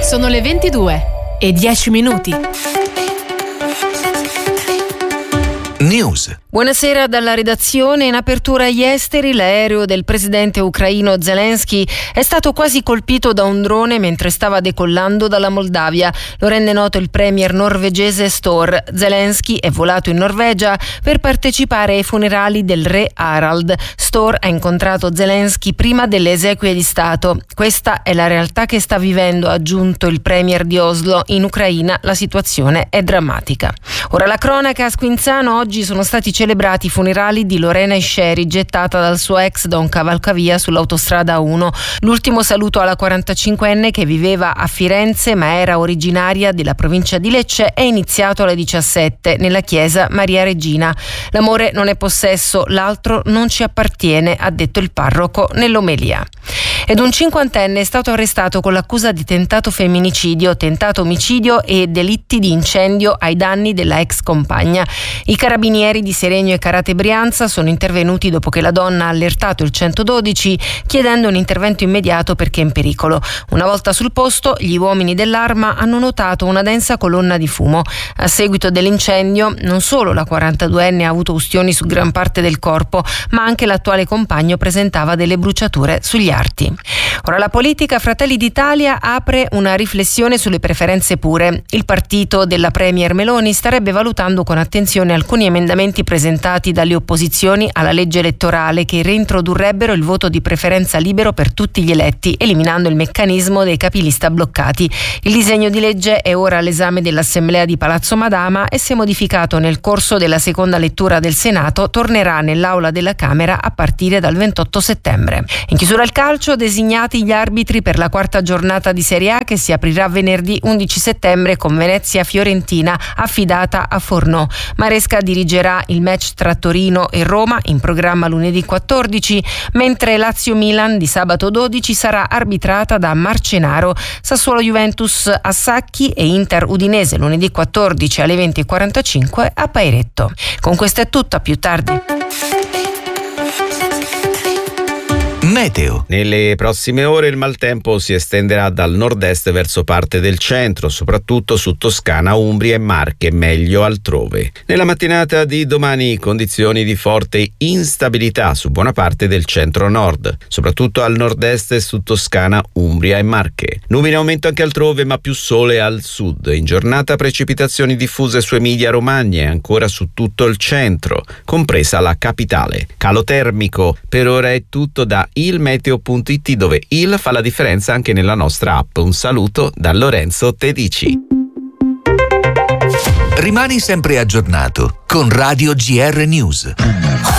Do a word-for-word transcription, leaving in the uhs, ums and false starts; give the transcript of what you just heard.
Sono le ventidue e dieci minuti. News. Buonasera dalla redazione. In apertura agli esteri, l'aereo del presidente ucraino Zelensky è stato quasi colpito da un drone mentre stava decollando dalla Moldavia. Lo rende noto il premier norvegese Støre. Zelensky è volato in Norvegia per partecipare ai funerali del re Harald. Støre ha incontrato Zelensky prima delle esequie di Stato. Questa è la realtà che sta vivendo, ha aggiunto il premier di Oslo. In Ucraina la situazione è drammatica. Ora la cronaca a Squinzano. Oggi sono stati celebrati i funerali di Lorena Isceri, gettata dal suo ex da un cavalcavia sull'autostrada uno. L'ultimo saluto alla quarantacinquenne che viveva a Firenze ma era originaria della provincia di Lecce è iniziato alle diciassette nella chiesa Maria Regina. L'amore non è possesso, l'altro non ci appartiene, ha detto il parroco nell'omelia. Ed un cinquantenne è stato arrestato con l'accusa di tentato femminicidio, tentato omicidio e delitti di incendio ai danni della ex compagna. I carabinieri di Seregno e Carate Brianza sono intervenuti dopo che la donna ha allertato il centododici chiedendo un intervento immediato perché è in pericolo. Una volta sul posto, gli uomini dell'Arma hanno notato una densa colonna di fumo. A seguito dell'incendio, non solo la quarantaduenne ha avuto ustioni su gran parte del corpo, ma anche l'attuale compagno presentava delle bruciature sugli arti. Ora la politica. Fratelli d'Italia apre una riflessione sulle preferenze pure. Il partito della premier Meloni starebbe valutando con attenzione alcuni emendamenti presentati dalle opposizioni alla legge elettorale che reintrodurrebbero il voto di preferenza libero per tutti gli eletti, eliminando il meccanismo dei capilista bloccati. Il disegno di legge è ora all'esame dell'Assemblea di Palazzo Madama e, se modificato nel corso della seconda lettura del Senato, tornerà nell'aula della Camera a partire dal ventotto settembre. In chiusura al calcio, designati gli arbitri per la quarta giornata di Serie A che si aprirà venerdì undici settembre con Venezia-Fiorentina affidata a Fornò. Maresca dirigerà il match tra Torino e Roma, in programma lunedì quattordici, mentre Lazio-Milan di sabato dodici sarà arbitrata da Marcenaro. Sassuolo-Juventus a Sacchi e Inter-Udinese lunedì quattordici alle venti e quarantacinque a Pairetto. Con questo è tutto, a più tardi. Meteo. Nelle prossime ore il maltempo si estenderà dal nord-est verso parte del centro, soprattutto su Toscana, Umbria e Marche, meglio altrove. Nella mattinata di domani condizioni di forte instabilità su buona parte del centro-nord, soprattutto al nord-est e su Toscana, Umbria e Marche. Nubi in aumento anche altrove, ma più sole al sud. In giornata precipitazioni diffuse su Emilia-Romagna e ancora su tutto il centro, compresa la capitale. Calo termico. Per ora è tutto da ilmeteo punto it, dove il fa la differenza anche nella nostra app. Un saluto da Lorenzo Tedici. Rimani sempre aggiornato con Radio G R News.